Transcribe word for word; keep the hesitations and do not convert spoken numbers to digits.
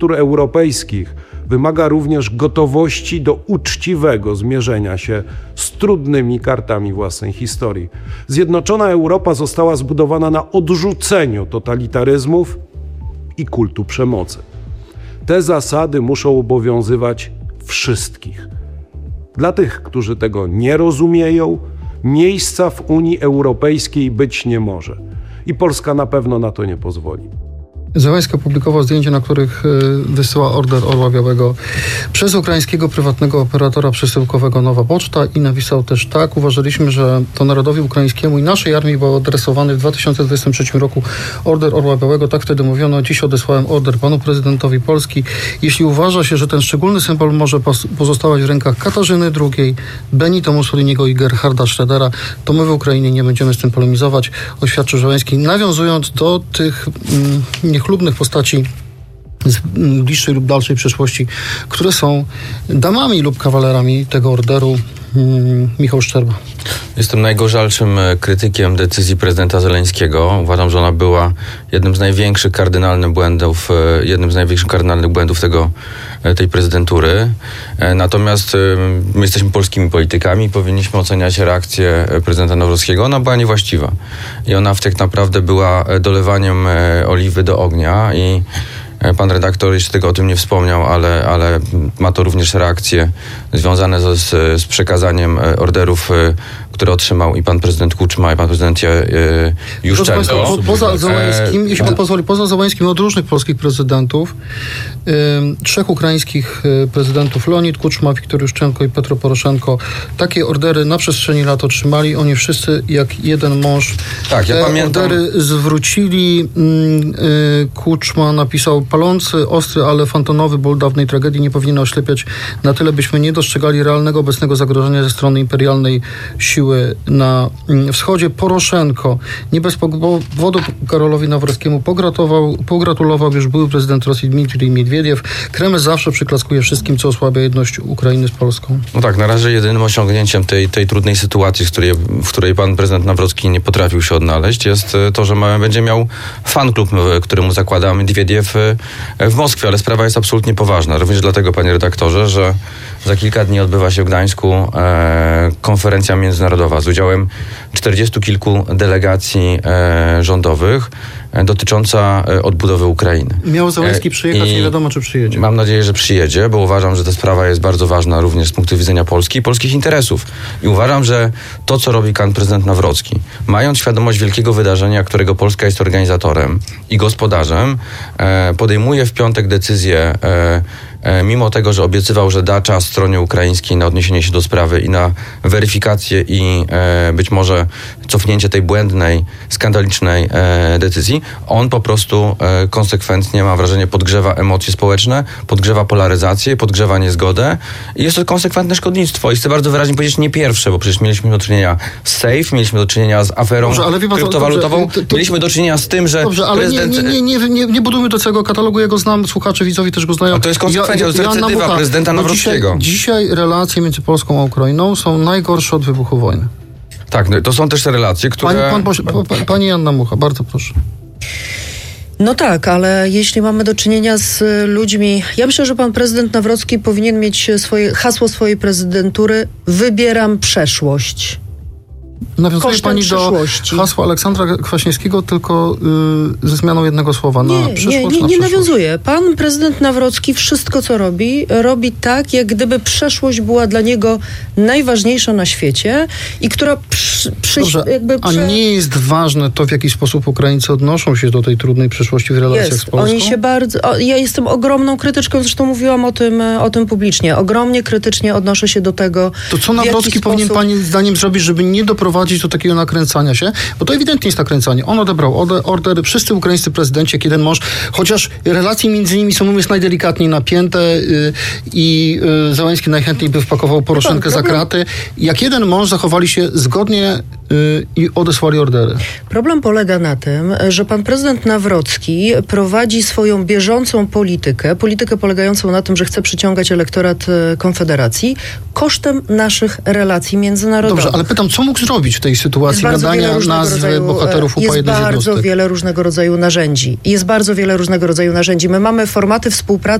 struktur europejskich wymaga również gotowości do uczciwego zmierzenia się z trudnymi kartami własnej historii. Zjednoczona Europa została zbudowana na odrzuceniu totalitaryzmów i kultu przemocy. Te zasady muszą obowiązywać wszystkich. Dla tych, którzy tego nie rozumieją, miejsca w Unii Europejskiej być nie może. I Polska na pewno na to nie pozwoli. Zełański opublikował zdjęcia, na których wysyła order Orła Białego przez ukraińskiego prywatnego operatora przesyłkowego Nowa Poczta i napisał też tak: uważaliśmy, że to narodowi ukraińskiemu i naszej armii był adresowany w dwa tysiące dwudziestym trzecim roku order Orła Białego. Tak wtedy mówiono. Dziś odesłałem order panu prezydentowi Polski. Jeśli uważa się, że ten szczególny symbol może pozostawać w rękach Katarzyny drugiej, Benito Mussoliniego i Gerharda Schrödera, to my w Ukrainie nie będziemy z tym polemizować, oświadczył Zełański, nawiązując do tych mm, niechlubnych postaci z bliższej lub dalszej przeszłości, które są damami lub kawalerami tego orderu. Michał Szczerba. Jestem najgorzalszym krytykiem decyzji prezydenta Zeleńskiego. Uważam, że ona była jednym z największych kardynalnych błędów, jednym z największych kardynalnych błędów tego, tej prezydentury. Natomiast my jesteśmy polskimi politykami i powinniśmy oceniać reakcję prezydenta Nawrockiego. Ona była niewłaściwa. I ona tak naprawdę była dolewaniem oliwy do ognia i pan redaktor jeszcze tego o tym nie wspomniał, ale, ale ma to również reakcje związane z, z przekazaniem orderów, które otrzymał i pan prezydent Kuczma, i pan prezydent Juszczenko. Po, poza Zełańskim, jeśli pan pozwoli, poza Zełańskim od różnych polskich prezydentów, y, trzech ukraińskich prezydentów, Leonid Kuczma, Wiktor Juszczenko i Petro Poroszenko, takie ordery na przestrzeni lat otrzymali. Oni wszyscy jak jeden mąż tak, ja te pamiętam. ordery zwrócili. Y, Kuczma napisał: palący, ostry, ale fantonowy ból dawnej tragedii nie powinien oślepiać na tyle, byśmy nie dostrzegali realnego obecnego zagrożenia ze strony imperialnej siły na wschodzie. Poroszenko nie bez powodu Karolowi Nawrockiemu pogratulował, pogratulował już były prezydent Rosji Dmitrij Miedwiediew. Kreml zawsze przyklaskuje wszystkim, co osłabia jedność Ukrainy z Polską. No tak, na razie jedynym osiągnięciem tej, tej trudnej sytuacji, w której, w której pan prezydent Nawrocki nie potrafił się odnaleźć, jest to, że ma, będzie miał fanklub, któremu zakłada Miedwiediew w Moskwie, ale sprawa jest absolutnie poważna. Również dlatego, panie redaktorze, że za kilka dni odbywa się w Gdańsku e, konferencja międzynarodowa z udziałem czterdziestu kilku delegacji e, rządowych e, dotycząca e, odbudowy Ukrainy. Miał Zełański przyjechać, e, nie wiadomo, czy przyjedzie. Mam nadzieję, że przyjedzie, bo uważam, że ta sprawa jest bardzo ważna również z punktu widzenia Polski i polskich interesów. I uważam, że to, co robi pan prezydent Nawrocki, mając świadomość wielkiego wydarzenia, którego Polska jest organizatorem i gospodarzem, e, podejmuje w piątek decyzję, e, e, mimo tego, że obiecywał, że da czas stronie ukraińskiej na odniesienie się do sprawy i na weryfikację i e, być może cofnięcie tej błędnej, skandalicznej e, decyzji, on po prostu e, konsekwentnie, mam wrażenie, podgrzewa emocje społeczne, podgrzewa polaryzację, podgrzewa niezgodę i jest to konsekwentne szkodnictwo. I chcę bardzo wyraźnie powiedzieć, nie pierwsze, bo przecież mieliśmy do czynienia z Safe, mieliśmy do czynienia z aferą dobrze, ale pan, kryptowalutową, dobrze, to, to, mieliśmy do czynienia z tym, że dobrze, ale prezydent... nie, nie, nie, nie, nie budujmy do całego katalogu, ja go znam, słuchacze, widzowie też go znają. A to jest konsekwencja, to jest recydywa prezydenta Nawrockiego. Dzisiaj, dzisiaj relacje między Polską a Ukrainą są najgorsze od wybuchu wojny. Tak, no, to są też te relacje, które... Pani, pan, pa, pani Joanna Mucha, bardzo proszę. No tak, ale jeśli mamy do czynienia z ludźmi... Ja myślę, że pan prezydent Nawrocki powinien mieć swoje hasło swojej prezydentury: wybieram przeszłość. Nawiązuje pani do hasła Aleksandra Kwaśniewskiego, tylko yy, ze zmianą jednego słowa na nie, przyszłość. Nie, nie, na nie nawiązuje. Pan prezydent Nawrocki wszystko, co robi, robi tak, jak gdyby przeszłość była dla niego najważniejsza na świecie i która przy, przy, Dobrze, jakby... A prze... nie jest ważne to, w jaki sposób Ukraińcy odnoszą się do tej trudnej przeszłości w relacjach jest. z Polską? Oni się bardzo... O, ja jestem ogromną krytyczką, zresztą mówiłam o tym, o tym publicznie. Ogromnie krytycznie odnoszę się do tego, to co Nawrocki powinien sposób... pani zdaniem zrobić, żeby nie doprowadzić do takiego nakręcania się? Bo to ewidentnie jest nakręcanie. On odebrał order, order wszyscy ukraińscy prezydenci, jak jeden mąż, chociaż relacje między nimi są, mówiąc, najdelikatniej napięte yy, i yy, Zełański najchętniej by wpakował Poroszenkę za kraty. Jak jeden mąż zachowali się zgodnie y, i odesłali ordery. Problem polega na tym, że pan prezydent Nawrocki prowadzi swoją bieżącą politykę, politykę polegającą na tym, że chce przyciągać elektorat e, Konfederacji kosztem naszych relacji międzynarodowych. Dobrze, ale pytam, co mógł zrobić w tej sytuacji nadania nazwy rodzaju, bohaterów U P A Jest jednej z bardzo jednostek? wiele różnego rodzaju narzędzi. Jest bardzo wiele różnego rodzaju narzędzi. My mamy formaty współpracy